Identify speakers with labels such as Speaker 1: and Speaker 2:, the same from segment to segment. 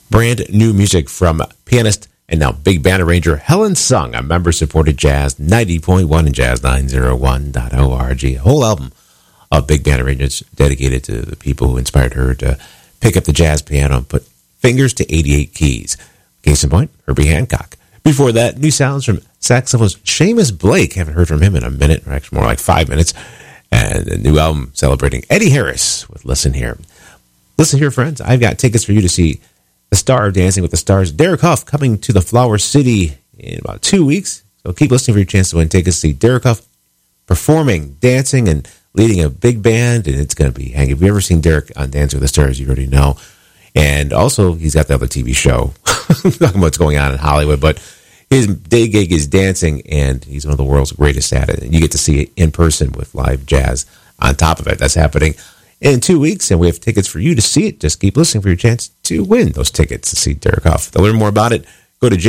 Speaker 1: brand new music from pianist and now big band arranger Helen Sung on member-supported Jazz 90.1 and jazz901.org. A whole album of big band arrangements dedicated to the people who inspired her to pick up the jazz piano and put fingers to 88 keys. Case in point, Herbie Hancock. Before that, new sounds from saxophonist Seamus Blake. Haven't heard from him in a minute, or actually more like 5 minutes. And a new album celebrating Eddie Harris with Listen Here. Listen here, friends. I've got tickets for you to see the star of Dancing with the Stars, Derek Huff, coming to the Flower City in about 2 weeks. So keep listening for your chance to win tickets to see Derek Huff performing, dancing, and leading a big band. And it's going to be hanging. If you've ever seen Derek on Dancing with the Stars, you already know. And also, he's got the other TV show talking about what's going on in Hollywood. But his day gig is dancing, and he's one of the world's greatest at it. And you get to see it in person with live jazz on top of it. That's happening in 2 weeks, and we have tickets for you to see it. Just keep listening for your chance to win those tickets to see Derek Huff. To learn more about it, go to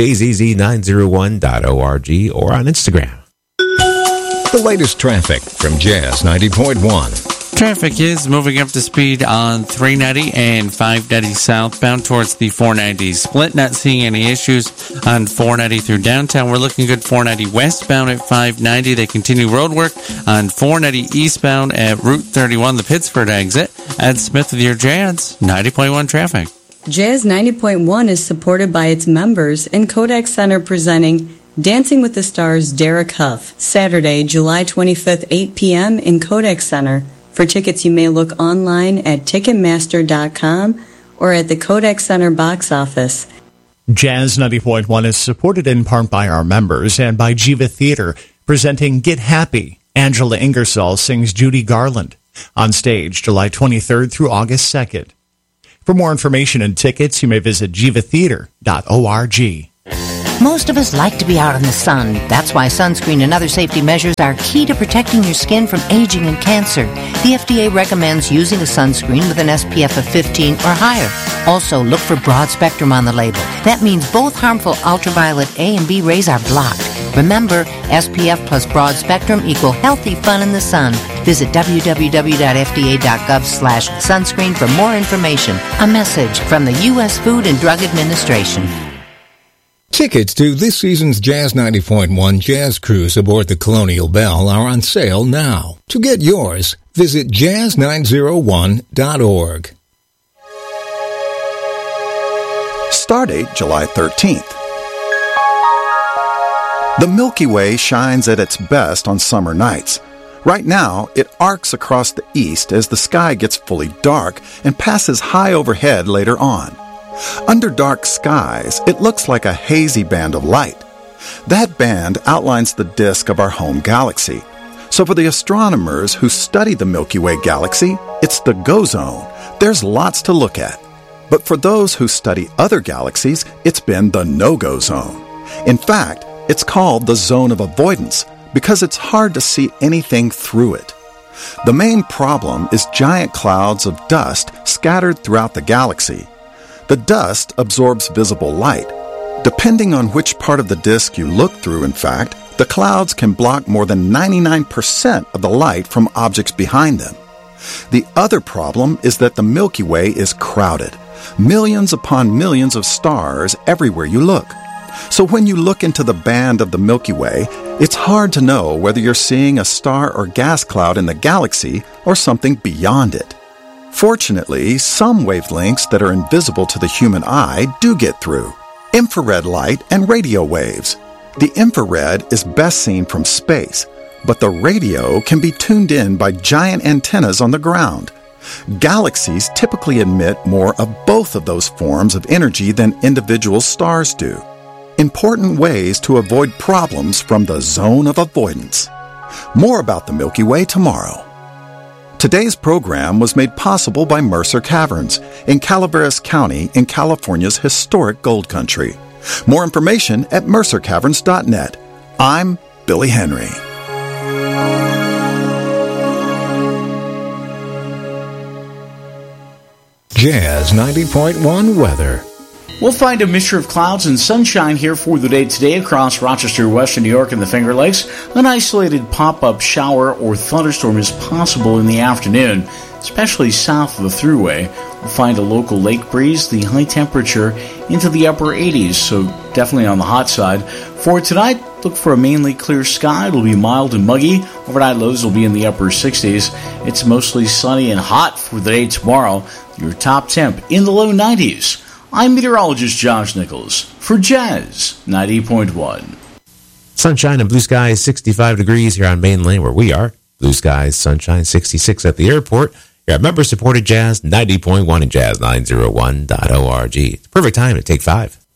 Speaker 1: jzz901.org or on Instagram.
Speaker 2: The latest traffic from Jazz 90.1.
Speaker 3: Traffic is moving up to speed on 390 and 590 southbound towards the 490 split. Not seeing any issues on 490 through downtown. We're looking good 490 westbound at 590. They continue road work on 490 eastbound at Route 31, the Pittsford exit. Ed Smith with your Jazz 90.1 traffic.
Speaker 4: Jazz 90.1 is supported by its members and Kodak Center presenting Dancing with the Stars Derek Huff, Saturday, July 25th, 8 p.m. in Kodak Center. For tickets, you may look online at Ticketmaster.com or at the Kodak Center box office.
Speaker 5: Jazz 90.1 is supported in part by our members and by Jiva Theater, presenting Get Happy. Angela Ingersoll sings Judy Garland. On stage, July 23rd through August 2nd. For more information and tickets, you may visit jivatheater.org.
Speaker 6: Most of us like to be out in the sun. That's why sunscreen and other safety measures are key to protecting your skin from aging and cancer. The FDA recommends using a sunscreen with an SPF of 15 or higher. Also, look for broad spectrum on the label. That means both harmful ultraviolet A and B rays are blocked. Remember, SPF plus broad spectrum equal healthy fun in the sun. Visit www.fda.gov/sunscreen for more information. A message from the U.S. Food and Drug Administration.
Speaker 2: Tickets to this season's Jazz 90.1 Jazz Cruise aboard the Colonial Belle are on sale now. To get yours, visit jazz901.org.
Speaker 7: Stardate July 13th. The Milky Way shines at its best on summer nights. Right now, it arcs across the east as the sky gets fully dark and passes high overhead later on. Under dark skies, it looks like a hazy band of light. That band outlines the disk of our home galaxy. So for the astronomers who study the Milky Way galaxy, it's the go zone. There's lots to look at. But for those who study other galaxies, it's been the no-go zone. In fact, it's called the zone of avoidance because it's hard to see anything through it. The main problem is giant clouds of dust scattered throughout the galaxy. The dust absorbs visible light. Depending on which part of the disk you look through, in fact, the clouds can block more than 99% of the light from objects behind them. The other problem is that the Milky Way is crowded. Millions upon millions of stars everywhere you look. So when you look into the band of the Milky Way, it's hard to know whether you're seeing a star or gas cloud in the galaxy or something beyond it. Fortunately, some wavelengths that are invisible to the human eye do get through. Infrared light and radio waves. The infrared is best seen from space, but the radio can be tuned in by giant antennas on the ground. Galaxies typically emit more of both of those forms of energy than individual stars do. Important ways to avoid problems from the zone of avoidance. More about the Milky Way tomorrow. Today's program was made possible by Mercer Caverns in Calaveras County in California's historic gold country. More information at mercercaverns.net. I'm Billy Henry.
Speaker 2: Jazz 90.1 weather.
Speaker 8: We'll find a mixture of clouds and sunshine here for the day today across Rochester, Western New York, and the Finger Lakes. An isolated pop-up shower or thunderstorm is possible in the afternoon. especially south of the Thruway. We'll find a local lake breeze, the high temperature into the upper 80s, so definitely on the hot side. For tonight, look for a mainly clear sky. It'll be mild and muggy. Overnight lows will be in the upper 60s. It's mostly sunny and hot for the day tomorrow. Your top temp in the low 90s. I'm meteorologist Josh Nichols for Jazz 90.1.
Speaker 1: Sunshine and blue skies, 65 degrees here on Main Lane where we are. Blue skies, sunshine, 66 at the airport. You're at member-supported Jazz 90.1 and Jazz901.org. It's perfect time to take 5.